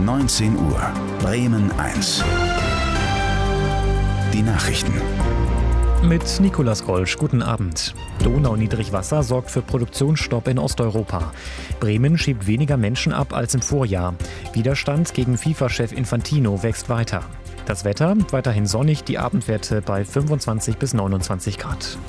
19 Uhr, Bremen 1. Die Nachrichten. Mit Nicolas Golsch, guten Abend. Donau-Niedrigwasser sorgt für Produktionsstopp in Osteuropa. Bremen schiebt weniger Menschen ab als im Vorjahr. Widerstand gegen FIFA-Chef Infantino wächst weiter. Das Wetter, weiterhin sonnig, die Abendwerte bei 25 bis 29 Grad.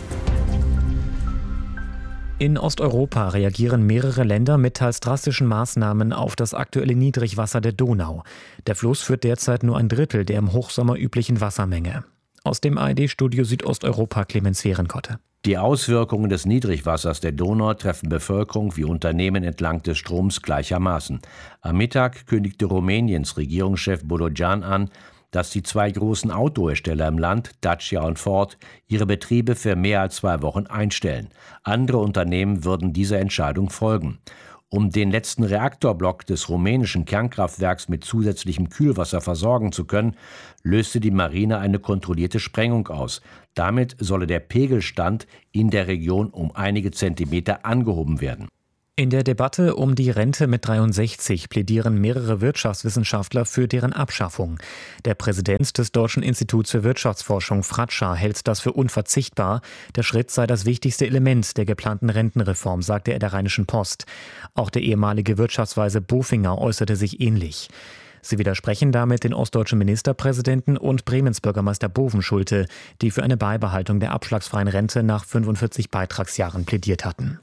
In Osteuropa reagieren mehrere Länder mit teils drastischen Maßnahmen auf das aktuelle Niedrigwasser der Donau. Der Fluss führt derzeit nur ein Drittel der im Hochsommer üblichen Wassermenge. Aus dem ARD-Studio Südosteuropa Clemens Fehrenkotte. Die Auswirkungen des Niedrigwassers der Donau treffen Bevölkerung wie Unternehmen entlang des Stroms gleichermaßen. Am Mittag kündigte Rumäniens Regierungschef Bodogan an, dass die zwei großen Autohersteller im Land, Dacia und Ford, ihre Betriebe für mehr als 2 Wochen einstellen. Andere Unternehmen würden dieser Entscheidung folgen. Um den letzten Reaktorblock des rumänischen Kernkraftwerks mit zusätzlichem Kühlwasser versorgen zu können, löste die Marine eine kontrollierte Sprengung aus. Damit solle der Pegelstand in der Region um einige Zentimeter angehoben werden. In der Debatte um die Rente mit 63 plädieren mehrere Wirtschaftswissenschaftler für deren Abschaffung. Der Präsident des Deutschen Instituts für Wirtschaftsforschung, Fratscher, hält das für unverzichtbar. Der Schritt sei das wichtigste Element der geplanten Rentenreform, sagte er der Rheinischen Post. Auch der ehemalige Wirtschaftsweise Bofinger äußerte sich ähnlich. Sie widersprechen damit den ostdeutschen Ministerpräsidenten und Bremens Bürgermeister Bovenschulte, die für eine Beibehaltung der abschlagsfreien Rente nach 45 Beitragsjahren plädiert hatten.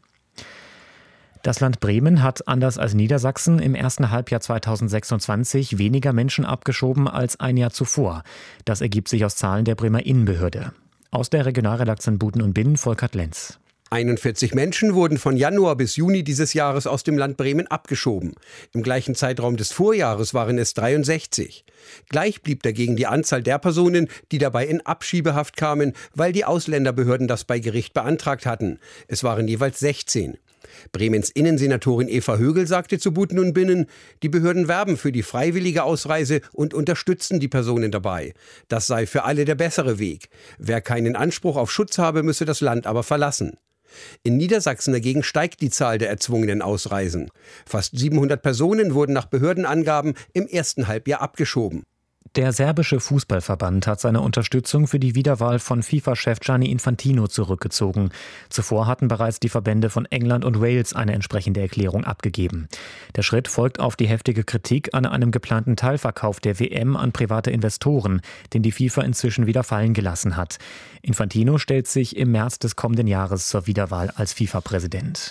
Das Land Bremen hat, anders als Niedersachsen, im ersten Halbjahr 2026 weniger Menschen abgeschoben als ein Jahr zuvor. Das ergibt sich aus Zahlen der Bremer Innenbehörde. Aus der Regionalredaktion Buten und Binnen, Volkert Lenz. 41 Menschen wurden von Januar bis Juni dieses Jahres aus dem Land Bremen abgeschoben. Im gleichen Zeitraum des Vorjahres waren es 63. Gleich blieb dagegen die Anzahl der Personen, die dabei in Abschiebehaft kamen, weil die Ausländerbehörden das bei Gericht beantragt hatten. Es waren jeweils 16. Bremens Innensenatorin Eva Högel sagte zu Buten und Binnen, die Behörden werben für die freiwillige Ausreise und unterstützen die Personen dabei. Das sei für alle der bessere Weg. Wer keinen Anspruch auf Schutz habe, müsse das Land aber verlassen. In Niedersachsen dagegen steigt die Zahl der erzwungenen Ausreisen. Fast 700 Personen wurden nach Behördenangaben im ersten Halbjahr abgeschoben. Der serbische Fußballverband hat seine Unterstützung für die Wiederwahl von FIFA-Chef Gianni Infantino zurückgezogen. Zuvor hatten bereits die Verbände von England und Wales eine entsprechende Erklärung abgegeben. Der Schritt folgt auf die heftige Kritik an einem geplanten Teilverkauf der WM an private Investoren, den die FIFA inzwischen wieder fallen gelassen hat. Infantino stellt sich im März des kommenden Jahres zur Wiederwahl als FIFA-Präsident.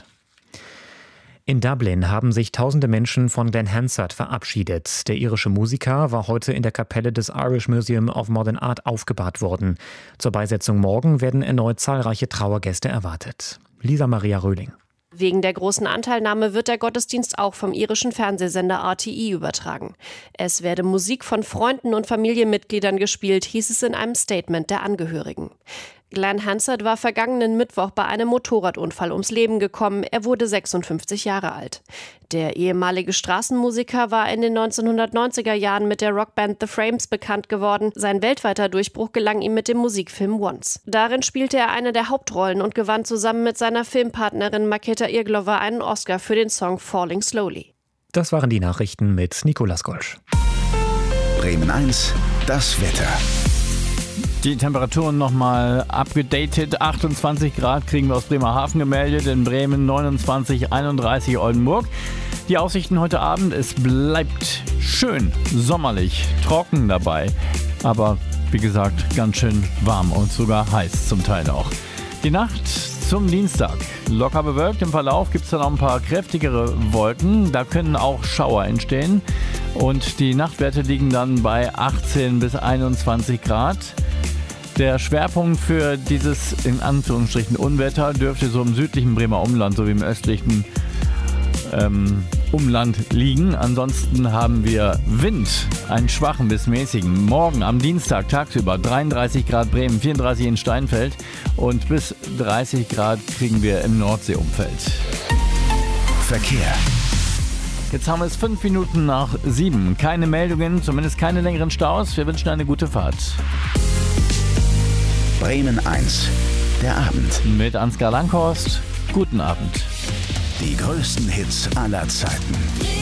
In Dublin haben sich tausende Menschen von Glenn Hansard verabschiedet. Der irische Musiker war heute in der Kapelle des Irish Museum of Modern Art aufgebahrt worden. Zur Beisetzung morgen werden erneut zahlreiche Trauergäste erwartet. Lisa Maria Röhling. Wegen der großen Anteilnahme wird der Gottesdienst auch vom irischen Fernsehsender RTE übertragen. Es werde Musik von Freunden und Familienmitgliedern gespielt, hieß es in einem Statement der Angehörigen. Glenn Hansard war vergangenen Mittwoch bei einem Motorradunfall ums Leben gekommen. Er wurde 56 Jahre alt. Der ehemalige Straßenmusiker war in den 1990er Jahren mit der Rockband The Frames bekannt geworden. Sein weltweiter Durchbruch gelang ihm mit dem Musikfilm Once. Darin spielte er eine der Hauptrollen und gewann zusammen mit seiner Filmpartnerin Markéta Irglova einen Oscar für den Song Falling Slowly. Das waren die Nachrichten mit Nicolas Golsch. Bremen 1, das Wetter. Die Temperaturen nochmal abgedatet. 28 Grad kriegen wir aus Bremerhaven gemeldet, in Bremen 29, 31 Oldenburg. Die Aussichten heute Abend, es bleibt schön sommerlich, trocken dabei. Aber wie gesagt, ganz schön warm und sogar heiß zum Teil auch. Die Nacht zum Dienstag. Locker bewölkt, im Verlauf gibt es dann auch ein paar kräftigere Wolken. Da können auch Schauer entstehen. Und die Nachtwerte liegen dann bei 18 bis 21 Grad. Der Schwerpunkt für dieses in Anführungsstrichen Unwetter dürfte so im südlichen Bremer Umland sowie im östlichen Umland liegen. Ansonsten haben wir Wind, einen schwachen bis mäßigen. Morgen am Dienstag tagsüber 33 Grad Bremen, 34 in Steinfeld und bis 30 Grad kriegen wir im Nordseeumfeld. Verkehr. Jetzt haben wir es 5 Minuten nach 7. Keine Meldungen, zumindest keine längeren Staus. Wir wünschen eine gute Fahrt. Bremen 1, der Abend. Mit Ansgar Langhorst. Guten Abend. Die größten Hits aller Zeiten.